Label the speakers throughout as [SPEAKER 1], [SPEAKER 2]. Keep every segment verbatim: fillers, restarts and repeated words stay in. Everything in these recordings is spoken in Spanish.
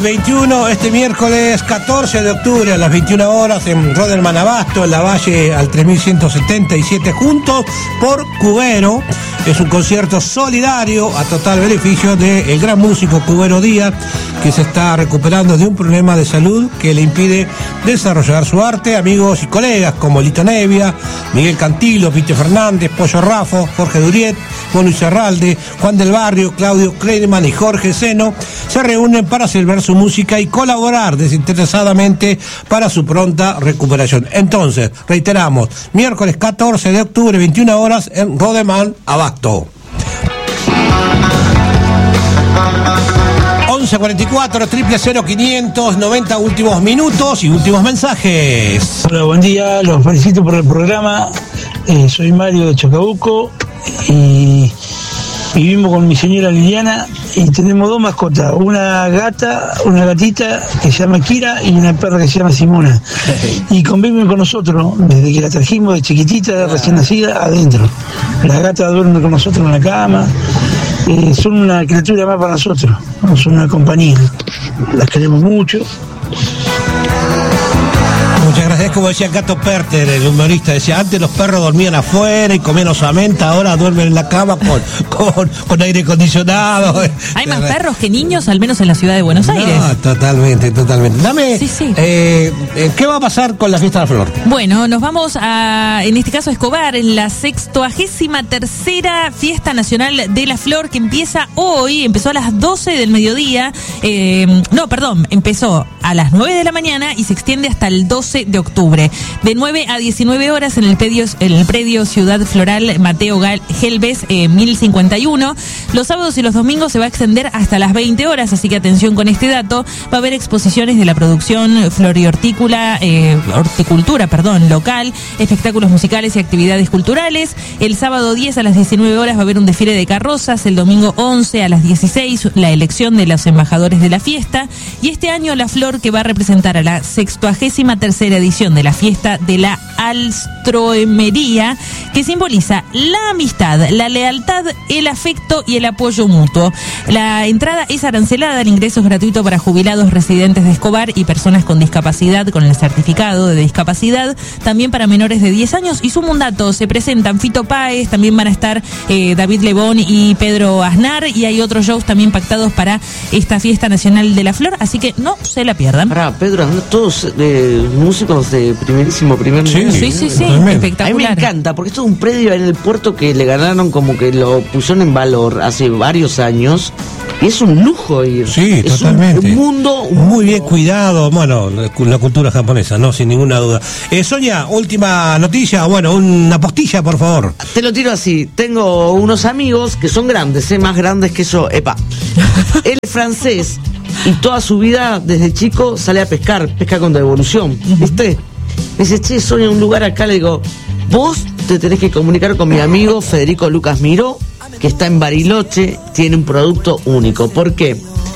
[SPEAKER 1] veintiuno, este miércoles catorce de octubre a las veintiuna horas en Rodelman Abasto, en la Valle al tres mil ciento setenta y siete, Juntos por Cubero. Es un concierto solidario a total beneficio del gran músico Cubero Díaz, que se está recuperando de un problema de salud que le impide desarrollar su arte. Amigos y colegas como Lito Nevia, Miguel Cantilo, Pite Fernández, Pollo Rafo, Jorge Duriet, Mono Icerralde, Juan del Barrio, Claudio Kleiman y Jorge Seno se reúnen para celebrar su música y colaborar desinteresadamente para su pronta recuperación. Entonces, reiteramos, miércoles catorce de octubre, veintiuna horas en Rodelman Abasto. once cuarenta y cuatro, triple cero quinientos noventa, últimos minutos y últimos mensajes.
[SPEAKER 2] Hola, buen día, los felicito por el programa. Eh, soy Mario de Chacabuco y vivimos con mi señora Liliana y tenemos dos mascotas, una gata, una gatita que se llama Kira y una perra que se llama Simona. Y conviven con nosotros desde que la trajimos de chiquitita, recién nacida, adentro. La gata duerme con nosotros en la cama. Eh, son una criatura más para nosotros, son una compañía, las queremos mucho.
[SPEAKER 1] Muchas gracias. Como decía Gato Perter, el humorista, decía, antes los perros dormían afuera y comían osamenta, ahora duermen en la cama con, con, con aire acondicionado.
[SPEAKER 3] Hay más perros que niños, al menos en la ciudad de Buenos Aires.
[SPEAKER 1] No, totalmente, totalmente. Dame,
[SPEAKER 3] sí, sí.
[SPEAKER 1] Eh, ¿qué va a pasar con la fiesta de la flor?
[SPEAKER 3] Bueno, nos vamos a, en este caso, a Escobar, en la sextuagésima tercera Fiesta Nacional de la Flor, que empieza hoy, empezó a las doce del mediodía, eh, no, perdón, empezó a las nueve de la mañana y se extiende hasta el doce de octubre, de nueve a diecinueve horas en el predio, en el predio Ciudad Floral Mateo Gal, Gelbes, eh, mil cincuenta y uno. Los sábados y los domingos se va a extender hasta las veinte horas, así que atención con este dato. Va a haber exposiciones de la producción florihortícola, eh, horticultura, perdón, local, espectáculos musicales y actividades culturales. El sábado diez a las diecinueve horas va a haber un desfile de carrozas, el domingo once a las dieciséis la elección de los embajadores de la fiesta, y este año la flor que va a representar a la sextuagésima tercera edición de la fiesta de la alstroemería, que simboliza la amistad, la lealtad, el afecto y el apoyo mutuo. La entrada es arancelada, el ingreso es gratuito para jubilados residentes de Escobar y personas con discapacidad con el certificado de discapacidad, también para menores de diez años. Y sumo un dato, se presentan Fito Páez, también van a estar eh, David Lebón y Pedro Aznar, y hay otros shows también pactados para esta fiesta nacional de la flor, así que no se la pierdan.
[SPEAKER 4] Para Pedro Aznar, todos eh, músicos de primerísimo primer nivel.
[SPEAKER 3] Sí, sí, sí, sí, espectacular.
[SPEAKER 4] A mí me encanta, porque esto es un predio en el puerto que le ganaron, como que lo pusieron en valor hace varios años. Y es un lujo ir.
[SPEAKER 1] Sí,
[SPEAKER 4] es
[SPEAKER 1] totalmente.
[SPEAKER 4] Un mundo un
[SPEAKER 1] muy
[SPEAKER 4] mundo.
[SPEAKER 1] bien cuidado, bueno, la cultura japonesa, no, sin ninguna duda. Eh, Sonia, última noticia, bueno, una postilla, por favor.
[SPEAKER 4] Te lo tiro así, tengo unos amigos que son grandes, ¿eh? Más grandes que yo, epa. Él es francés y toda su vida, desde chico, sale a pescar, pesca con devolución, ¿viste? Me dice, che, Sonia, un lugar acá, le digo, vos te tenés que comunicar con mi amigo Federico Lucas Miró, que está en Bariloche, tiene un producto único. ¿Por qué?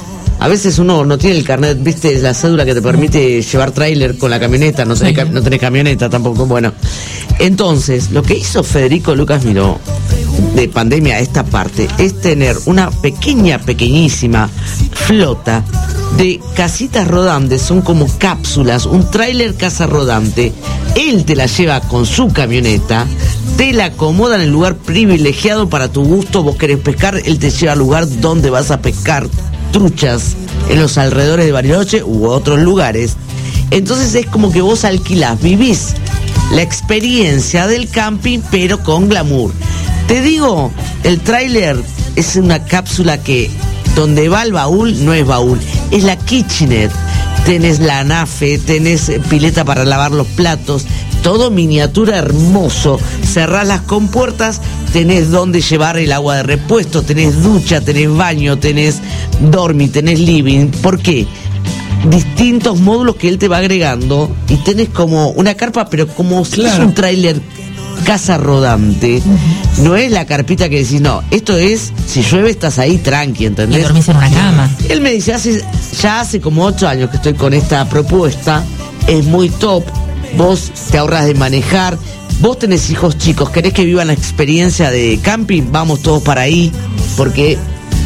[SPEAKER 4] A veces uno no tiene el carnet, viste, la cédula que te permite llevar tráiler con la camioneta, no tenés, sí. no tenés camioneta tampoco, bueno. Entonces, lo que hizo Federico Lucas Miró, de pandemia a esta parte, es tener una pequeña, pequeñísima flota de casitas rodantes, son como cápsulas, un tráiler casa rodante. Él te la lleva con su camioneta, te la acomoda en el lugar privilegiado para tu gusto. Vos querés pescar, él te lleva al lugar donde vas a pescar truchas en los alrededores de Bariloche u otros lugares. Entonces es como que vos alquilás, vivís la experiencia del camping, pero con glamour. Te digo, el tráiler es una cápsula que donde va el baúl no es baúl, es la kitchenette. Tenés la anafe, tenés pileta para lavar los platos, todo miniatura hermoso. Cerrás las compuertas, tenés donde llevar el agua de repuesto, tenés ducha, tenés baño, tenés dormi, tenés living. ¿Por qué? Distintos módulos que él te va agregando y tenés como una carpa, pero como si claro. es un tráiler casa rodante. Uh-huh. No es la carpita que decís, no, esto es, si llueve estás ahí tranqui, ¿entendés?
[SPEAKER 3] Y dormís en una cama.
[SPEAKER 4] Él me dice, hace, ya hace como ocho años que estoy con esta propuesta, es muy top, vos te ahorras de manejar, vos tenés hijos chicos, querés que vivan la experiencia de camping, vamos todos para ahí, porque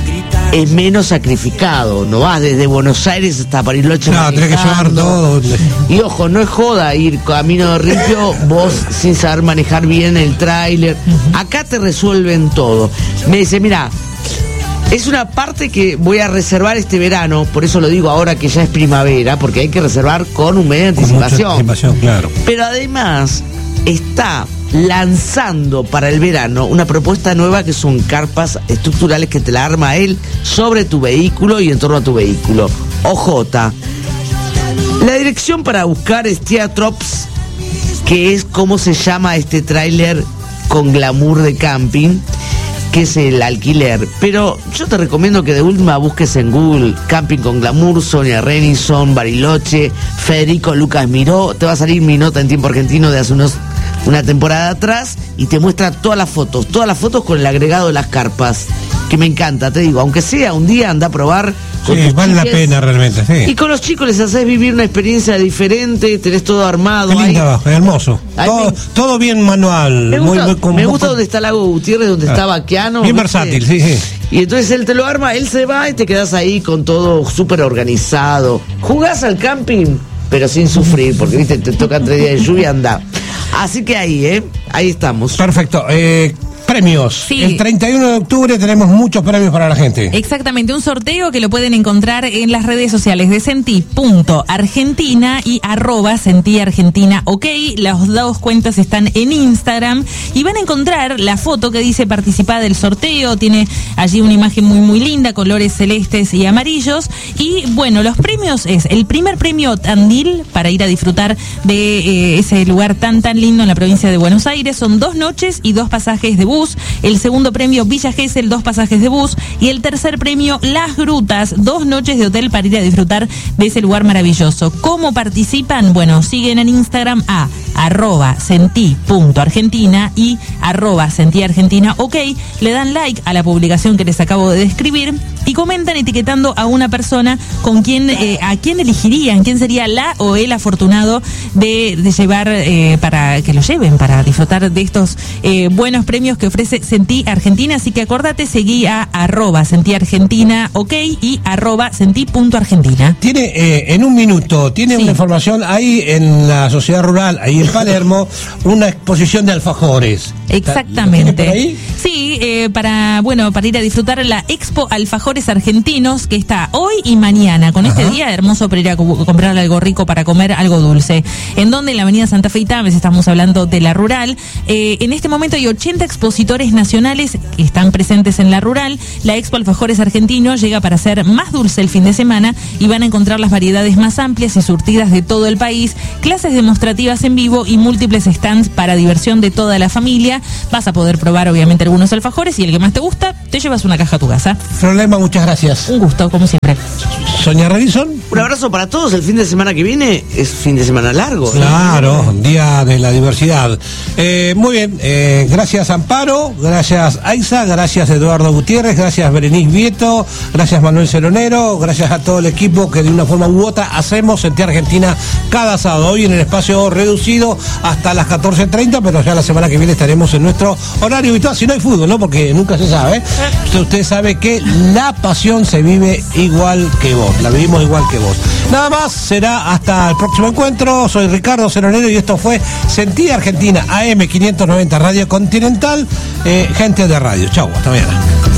[SPEAKER 4] es menos sacrificado. No vas desde Buenos Aires hasta Bariloche.
[SPEAKER 1] No, tenés que llevar todo.
[SPEAKER 4] Y ojo, no es joda ir camino de Ripio vos sin saber manejar bien el tráiler. Acá te resuelven todo. Me dice, mira, es una parte que voy a reservar este verano, por eso lo digo ahora que ya es primavera, porque hay que reservar con un mes de anticipación.
[SPEAKER 1] anticipación, claro.
[SPEAKER 4] Pero además está lanzando para el verano una propuesta nueva que son carpas estructurales que te la arma él sobre tu vehículo y en torno a tu vehículo. O J. La dirección para buscar es Theatrops, que es como se llama este tráiler con glamour de camping, que es el alquiler. Pero yo te recomiendo que de última busques en Google camping con glamour, Sonia Renison, Bariloche, Federico Lucas Miró. Te va a salir mi nota en Tiempo Argentino de hace unos una temporada atrás y te muestra todas las fotos, todas las fotos con el agregado de las carpas, que me encanta, te digo, aunque sea un día anda a probar.
[SPEAKER 1] Sí, vale la pena realmente, sí.
[SPEAKER 4] Y con los chicos les haces vivir una experiencia diferente, tenés todo armado.
[SPEAKER 1] Qué lindo,
[SPEAKER 4] ahí.
[SPEAKER 1] Hermoso. Todo, me, todo bien manual.
[SPEAKER 4] Me gusta,
[SPEAKER 1] muy, muy,
[SPEAKER 4] me gusta donde está Lago Gutiérrez, donde ah, está Baquiano.
[SPEAKER 1] Bien ¿viste? Versátil, sí, sí.
[SPEAKER 4] Y entonces él te lo arma, él se va y te quedas ahí con todo súper organizado. Jugás al camping, pero sin sufrir, porque viste, te tocan tres días de lluvia, anda. Así que ahí, ¿eh? Ahí estamos.
[SPEAKER 1] Perfecto. Eh, premios.
[SPEAKER 3] Sí.
[SPEAKER 1] El treinta y uno de octubre tenemos muchos premios para la gente.
[SPEAKER 3] Exactamente, un sorteo que lo pueden encontrar en las redes sociales de Sentí punto Argentina y arroba Sentí Argentina OK. Las dos cuentas están en Instagram y van a encontrar la foto que dice participar del sorteo. Tiene allí una imagen muy muy linda, colores celestes y amarillos. Y bueno, los premios es el primer premio Tandil para ir a disfrutar de eh, ese lugar tan tan lindo en la provincia de Buenos Aires. Son dos noches y dos pasajes de bus. El segundo premio Villa Gesell, dos pasajes de bus. Y el tercer premio Las Grutas, dos noches de hotel para ir a disfrutar de ese lugar maravilloso. ¿Cómo participan? Bueno, siguen en Instagram a arroba Sentí punto Argentina y arroba Sentí Argentina OK. Le dan like a la publicación que les acabo de describir y comentan etiquetando a una persona con quien, eh, a quién elegirían, quién sería la o el afortunado de, de llevar, eh, para que lo lleven, para disfrutar de estos eh, buenos premios que ofrece Sentí Argentina. Así que acordate, seguí a arroba Sentí Argentina OK y arroba Sentí punto Argentina.
[SPEAKER 1] Tiene, eh, en un minuto, tiene sí. una información ahí en la sociedad rural, ahí en Palermo, una exposición de alfajores.
[SPEAKER 3] Exactamente. ¿Por ahí? Sí, eh, para, bueno, para ir a disfrutar la Expo Alfajores Argentinos, que está hoy y mañana, con Ajá. este día hermoso para ir a co- comprar algo rico, para comer algo dulce. En donde en la avenida Santa Fe y Tames, estamos hablando de la rural. Eh, en este momento hay ochenta expositores nacionales que están presentes en la rural. La Expo Alfajores Argentinos llega para ser más dulce el fin de semana y van a encontrar las variedades más amplias y surtidas de todo el país, clases demostrativas en vivo y múltiples stands para diversión de toda la familia. Vas a poder probar obviamente algunos alfajores y el que más te gusta, te llevas una caja a tu casa.
[SPEAKER 1] Problema, muchas gracias.
[SPEAKER 3] Un gusto, como siempre.
[SPEAKER 1] Sonia Renison.
[SPEAKER 4] Un abrazo para todos. El fin de semana que viene es fin de semana largo.
[SPEAKER 1] Claro, ¿eh? Día de la diversidad. Eh, muy bien, eh, gracias Amparo, gracias Aiza, gracias Eduardo Gutiérrez, gracias Berenice Vieto, gracias Manuel Ceronero, gracias a todo el equipo que de una forma u otra hacemos Sentí Argentina cada sábado. Hoy en el espacio reducido hasta las catorce treinta, pero ya la semana que viene estaremos en nuestro horario habitual, si no hay fútbol, ¿no? Porque nunca se sabe. Usted, usted sabe que la pasión se vive igual que vos, la vivimos igual que vos. Nada más, será hasta el próximo encuentro. Soy Ricardo Ceronero y esto fue Sentí Argentina, A M quinientos noventa Radio Continental. Eh, gente de radio. Chau, hasta mañana.